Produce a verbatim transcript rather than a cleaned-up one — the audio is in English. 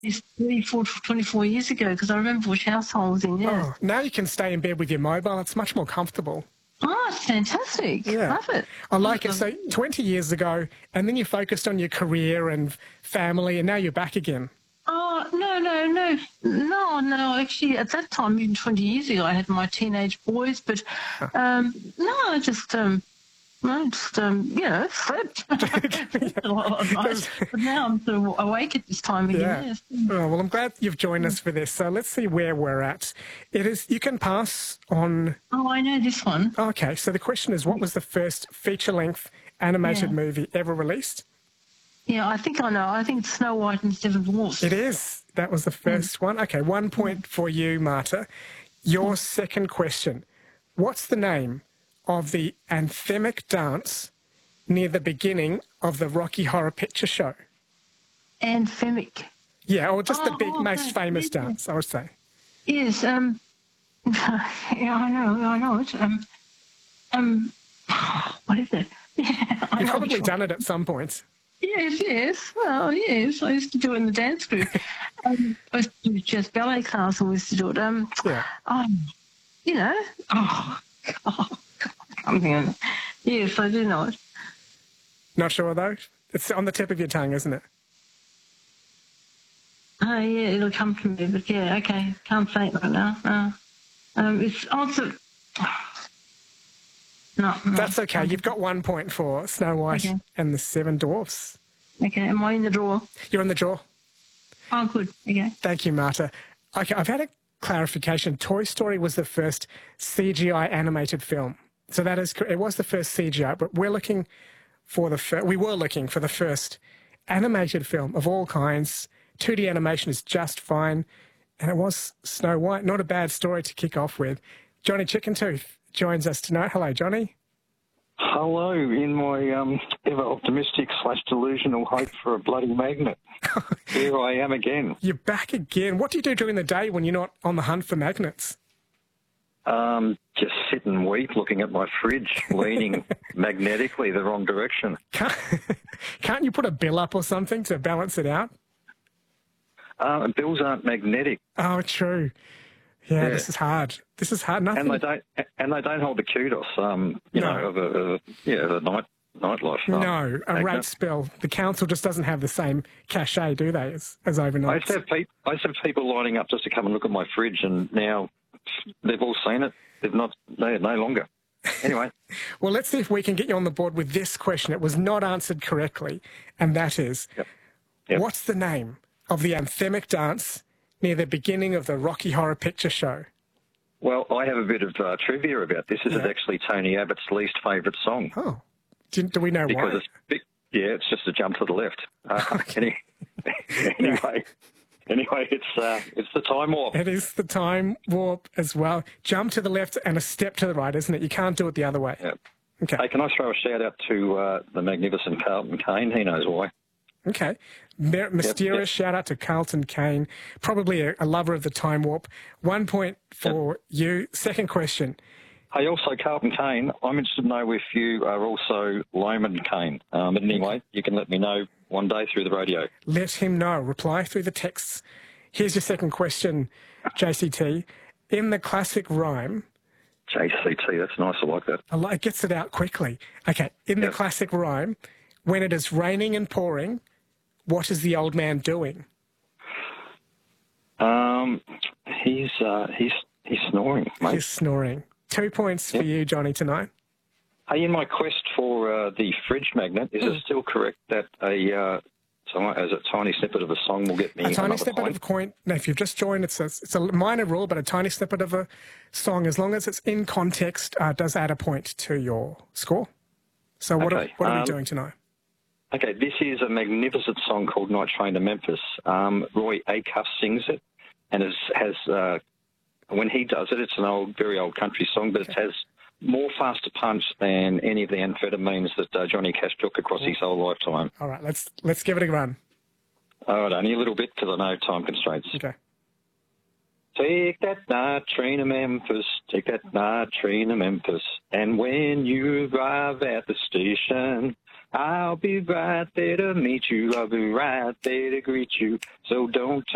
It's thirty-four, twenty-four years ago because I remember which house I was in, yeah. Oh, now you can stay in bed with your mobile. It's much more comfortable. Oh, it's fantastic. Yeah. Love it. I like it. So twenty years ago, and then you focused on your career and family, and now you're back again. Oh, no, no, no. No, no. Actually, at that time, even twenty years ago, I had my teenage boys, but um, no, I just... Um, No, just, um, you know, slept. a lot of nights. But now I'm sort of awake at this time again. Yeah. Yes. Oh, well, I'm glad you've joined us for this. So let's see where we're at. It is, you can pass on... Oh, I know this one. Okay, so the question is, what was the first feature-length animated Yeah. movie ever released? Yeah, I think I know. I think it's Snow White and Seven Dwarfs. It is. That was the first mm. one. Okay, one point for you, Marta. Your mm. second question. What's the name of the anthemic dance near the beginning of the Rocky Horror Picture Show? Anthemic? Yeah, or just oh, the big, oh, most okay. famous yeah. dance, I would say. Yes, um... yeah, I know, I know it. Um, um, what is it? Yeah, I You've know probably it. done it at some point. Yes, yes. Well, yes. I used to do it in the dance group. um, I used to do just ballet class. I used to do it. Um, yeah. Um, you know. Oh, God. I'm thinking. Yes, I do know it. Not sure though. It's on the tip of your tongue, isn't it? Oh, yeah. It'll come to me. But yeah, okay. Can't say it right now. No. Um, it's also. No, no. That's okay. You've got one point for Snow White okay. and the Seven Dwarfs. Okay. Am I in the draw? You're in the draw. Oh, good. Okay. Thank you, Marta. Okay, I've had a clarification. Toy Story was the first C G I animated film. So that is, it was the first C G I, but we're looking for the first, we were looking for the first animated film of all kinds. two D animation is just fine. And it was Snow White. Not a bad story to kick off with. Johnny Chickentooth joins us tonight. Hello, Johnny. Hello, in my um, ever optimistic slash delusional hope for a bloody magnet. Here I am again. You're back again. What do you do during the day when you're not on the hunt for magnets? Um, just sit and weep looking at my fridge, leaning magnetically the wrong direction. Can't, can't you put a bill up or something to balance it out? Uh, bills aren't magnetic. Oh, true. Yeah, yeah, this is hard. This is hard. Nothing. And they don't. And they don't hold the kudos. Um, you no. know, of a, of a yeah, of a night nightlife. Um, no, a magnet. rate spill. The council just doesn't have the same cachet, do they, as, as overnight? I used to have people. I used to have people lining up just to come and look at my fridge, and now they've all seen it. They've not. They're no longer. Anyway. Well, let's see if we can get you on the board with this question. It was not answered correctly, and that is, yep. Yep. What's the name of the anthemic dance near the beginning of the Rocky Horror Picture Show? Well, I have a bit of uh, trivia about this. This yeah. is actually Tony Abbott's least favourite song. Oh, do, do we know because why? It's big, yeah, it's just a jump to the left. Uh, any, anyway, anyway, it's uh, it's the Time Warp. It is the Time Warp as well. Jump to the left and a step to the right, isn't it? You can't do it the other way. Yeah. Okay. Hey, can I throw a shout out to uh, the magnificent Carlton Kane? He knows why. Okay. Mysterious yep, yep. shout out to Carlton Kane, probably a, a lover of the Time Warp. One point for yep. you. Second question. Hey, also, Carlton Kane, I'm interested to know if you are also Loman Kane. Um, but anyway, you can let me know one day through the radio. Let him know. Reply through the texts. Here's your second question, J C T. In the classic rhyme... J C T, that's nice. I like that. I like, it gets it out quickly. Okay. In yep. the classic rhyme, when it is raining and pouring, what is the old man doing? Um, he's uh, he's he's snoring, mate. He's snoring. Two points yep. for you, Johnny, tonight. Hey, in my quest for uh, the fridge magnet, is mm. it still correct that a uh, so as a tiny snippet of a song will get me a tiny snippet point? of a coin? No, if you've just joined, it's a, it's a minor rule, but a tiny snippet of a song, as long as it's in context, uh, does add a point to your score. So what okay. are, what are um, we doing tonight? Okay, this is a magnificent song called Night Train to Memphis. Um, Roy Acuff sings it, and it has, uh, when he does it, it's an old, very old country song, but okay. it has more faster punch than any of the amphetamines that uh, Johnny Cash took across his whole lifetime. All right, let's let's give it a run. All right, only a little bit because I know time constraints. Okay. Take that night train to Memphis, take that night train to Memphis, and when you arrive at the station, I'll be right there to meet you. I'll be right there to greet you. So don't